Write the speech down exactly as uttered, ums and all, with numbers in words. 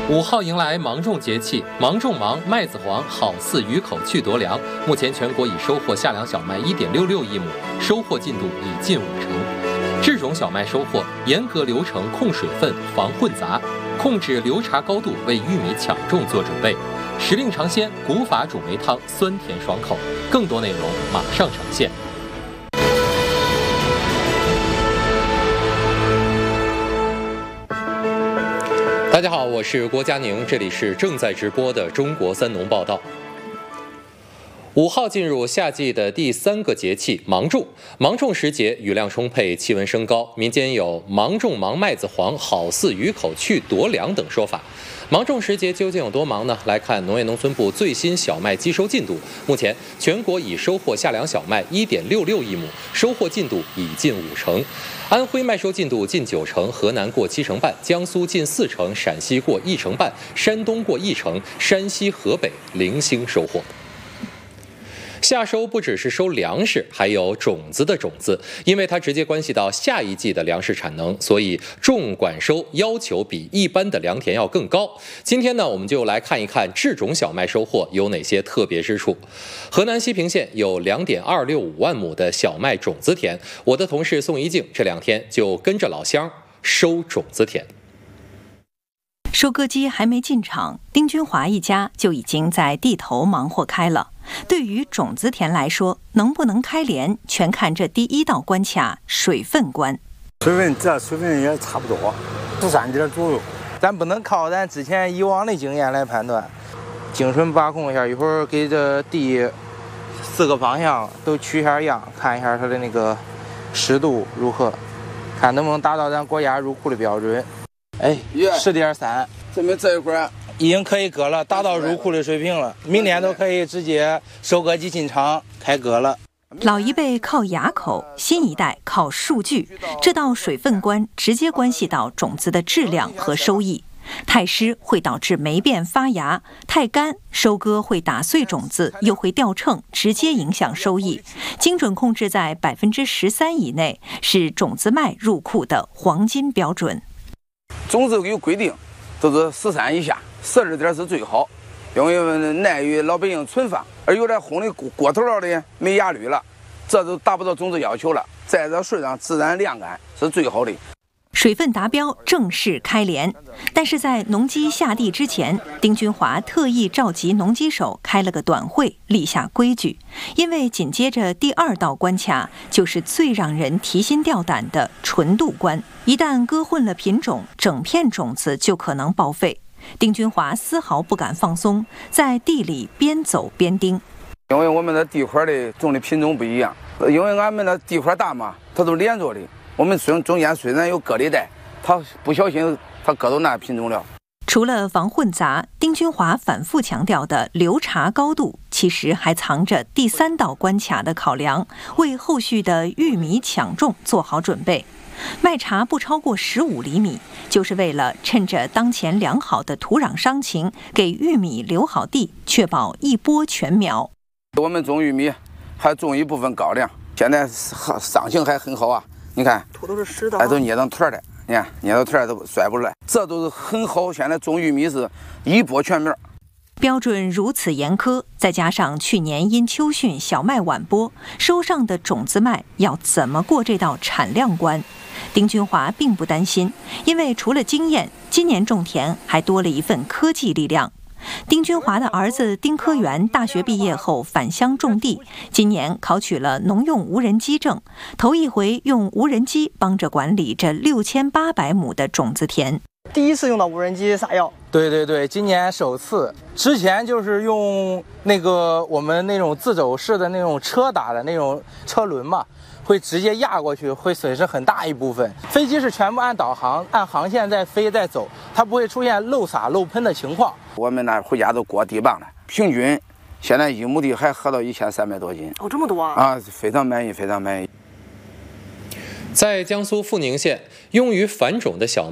五号迎来芒种节气，芒种芒，麦子黄，好似鱼口去夺粮。目前全国已收获夏粮小麦一点六六亿亩，收获进度已近五成。制种小麦收获，严格流程控水分，防混杂，控制流茶高度，为玉米抢种做准备。时令尝鲜，古法煮梅汤，酸甜爽口。更多内容马上呈现。大家好，我是郭佳宁，这里是正在直播的中国三农报道。五号进入夏季的第三个节气芒种，芒种时节雨量充沛，气温升高，民间有芒种芒麦子黄，好似鱼口去夺粮等说法。芒种时节究竟有多忙呢？来看农业农村部最新小麦机收进度。目前全国已收获夏粮小麦一点六六亿亩，收获进度已近五成。安徽麦收进度近九成，河南过七成半，江苏近四成，陕西过一成半，山东过一成，山西、河北零星收获。夏收不只是收粮食，还有种子的种子，因为它直接关系到下一季的粮食产能，所以种管收要求比一般的良田要更高。今天呢，我们就来看一看制种小麦收获有哪些特别之处。河南西平县有 两点二六五万亩的小麦种子田，我的同事宋一静这两天就跟着老乡收种子田。 收割机还没进场，丁军华一家就已经在地头忙活开了。对于种子田来说，能不能开镰，全看这第一道关卡——水分关。 水分这水分也差不多，十三点左右。 咱不能靠咱之前以往的经验来判断，精准把控一下。一会儿给这地四个方向都取一下样，看一下它的那个湿度如何，看能不能达到咱国家入库的标准。哎，十点三， 证明这一会儿已经可以割了，达到入库的水平了。明天都可以直接收割机进场开割了。 老一辈靠牙口，新一代靠数据。这道水分关直接关系到种子的质量和收益。太湿会导致霉变发芽，太干收割会打碎种子，又会掉秤，直接影响收益。精准控制在百分之十三以内，是种子麦入库的黄金标准。 种子有规定，都是十三以下，十二点是最好，因为耐于老百姓存放。而有的烘的过头了的没芽绿了，这都达不到种子要求了。在这水上自然晾干是最好的。 水分达标，正式开镰。但是在农机下地之前，丁军华特意召集农机手开了个短会，立下规矩。因为紧接着第二道关卡就是最让人提心吊胆的纯度关，一旦割混了品种，整片种子就可能报废。丁军华丝毫不敢放松，在地里边走边盯。 因为我们的地块的种的品种不一样，因为俺们的地块大嘛，它都连着的。我们中中间虽然有割裂带，它不小心它割到那品种了。 除了防混杂，丁军华反复强调的流茶高度，其实还藏着第三道关卡的考量，为后续的玉米抢种做好准备。麦茬不超过十五厘米，就是为了趁着当前良好的土壤伤情，给玉米留好地，确保一播全苗。 我们种玉米还种一部分高粱，现在伤情还很好啊。你看， 土都是湿的， 哎，都捏成团的，你看捏到团都甩不出来，这都是很好。现在种玉米是一播全苗。 标准如此严苛，再加上去年因秋汛小麦晚播，收上的种子麦要怎么过这道产量关？丁军华并不担心，因为除了经验，今年种田还多了一份科技力量。丁军华的儿子丁科元大学毕业后返乡种地，今年考取了农用无人机证，头一回用无人机帮着管理这六千八百亩的种子田。 第一次用到无人机撒药？ 对对对，今年首次。之前就是用那个我们那种自走式的那种车打的那种车轮嘛，会直接压过去，会损失很大一部分。飞机是全部按导航、按航线在飞在走，它不会出现漏洒漏喷的情况。 我们那回家都过地磅了，平均现在一亩地还合到一千三百多斤。 哦，这么多啊！ 啊，非常满意，非常满意。 在江苏阜宁县，用于繁种的小